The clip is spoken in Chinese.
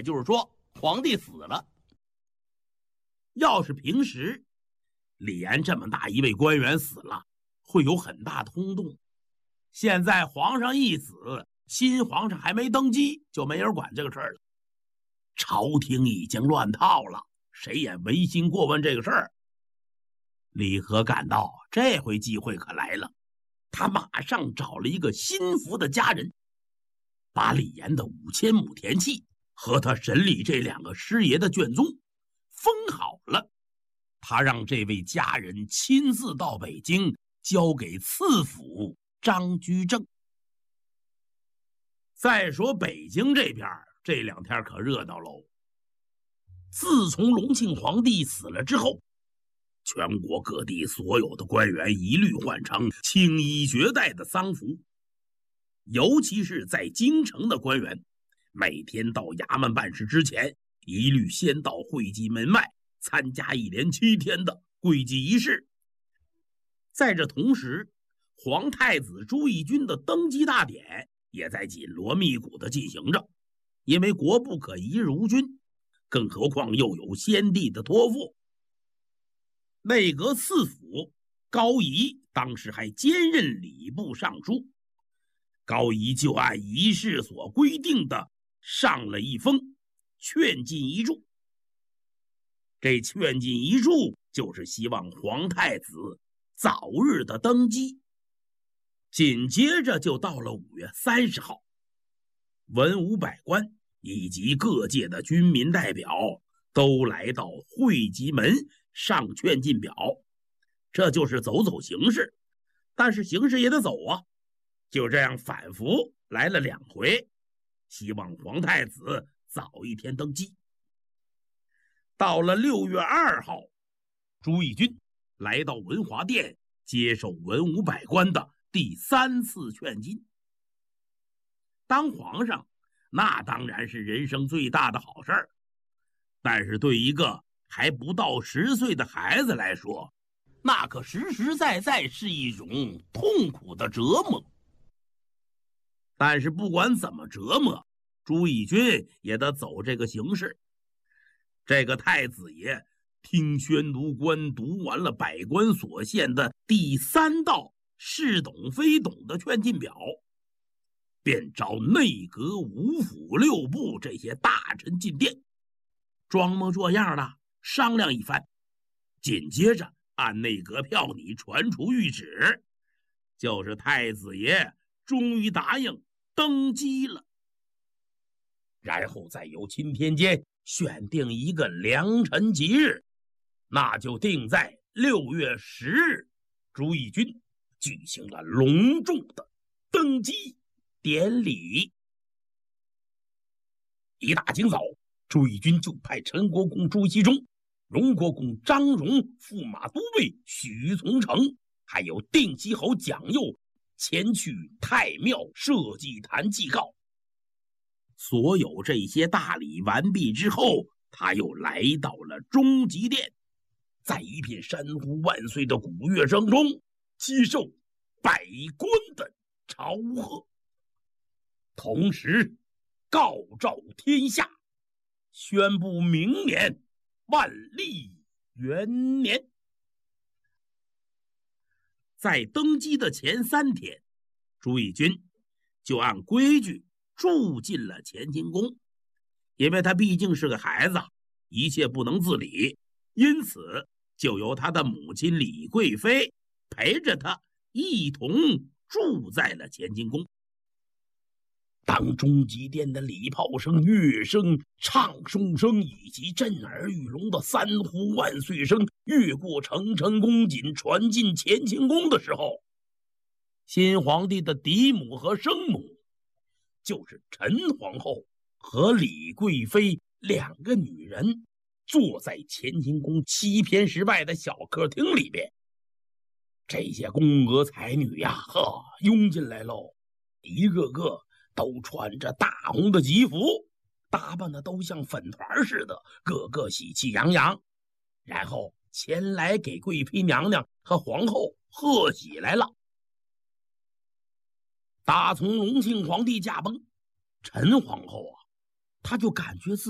也就是说皇帝死了。要是平时李岩这么大一位官员死了，会有很大的轰动。现在皇上一死，新皇上还没登基，就没人管这个事儿了。朝廷已经乱套了，谁也没心过问这个事儿。李和感到这回机会可来了，他马上找了一个心腹的家人，把李岩的5000亩田契和他审理这2个师爷的卷宗封好了。他让这位家人亲自到北京交给赐府张居正。再说北京这边，这2天可热闹喽。自从隆庆皇帝死了之后，全国各地所有的官员一律换成青衣绝代的丧服，尤其是在京城的官员，每天到衙门办事之前，一律先到会稽门外参加一连7天的跪祭仪式。在这同时，皇太子朱翊钧的登基大典也在紧锣密鼓地进行着，因为国不可一日无君，更何况又有先帝的托付。内阁四府高仪当时还兼任礼部尚书，高仪就按仪式所规定的上了一封劝进遗嘱。这劝进遗嘱就是希望皇太子早日的登基。紧接着就到了5月30号，文武百官以及各界的军民代表都来到会稽门上劝进表，这就是走走形式，但是形式也得走啊。就这样反复来了2回，希望皇太子早一天登基。到了6月2号，朱翊钧来到文华殿接受文武百官的第3次劝进。当皇上那当然是人生最大的好事儿，但是对一个还不到10岁的孩子来说，那可实实在在是一种痛苦的折磨。但是不管怎么折磨，朱翊钧也得走这个形式。这个太子爷听宣读官读完了百官所献的第3道是懂非懂的劝进表，便召内阁5府6部这些大臣进殿，装模作样的商量一番，紧接着按内阁票拟传出谕旨，就是太子爷终于答应登基了。然后再由钦天监选定一个良辰吉日，那就定在6月10日，朱翊钧举行了隆重的登基典礼。一大清早，朱翊钧就派陈国公朱熹忠、荣国公张荣、驸马都尉许从成，还有定西侯蒋佑前去太庙社稷坛祭告。所有这些大礼完毕之后，他又来到了中极殿，在一片山呼万岁的鼓乐声中接受百官的朝贺，同时告诏天下，宣布明年万历元年。在登基的前3天，朱翊钧就按规矩住进了乾清宫，因为他毕竟是个孩子，一切不能自理，因此就由他的母亲李贵妃陪着他一同住在了乾清宫。当中极殿的礼炮声、乐声、唱诵声以及震耳欲聋的3呼万岁声越过层层宫锦传进乾清宫的时候，新皇帝的嫡母和生母，就是陈皇后和李贵妃2个女人，坐在乾清宫7偏室外的小客厅里边。这些宫娥才女呀，拥进来喽，一个个都穿着大红的吉服，打扮的都像粉团似的，个个喜气洋洋，然后前来给贵妃娘娘和皇后贺喜来了。打从隆庆皇帝驾崩，陈皇后她就感觉自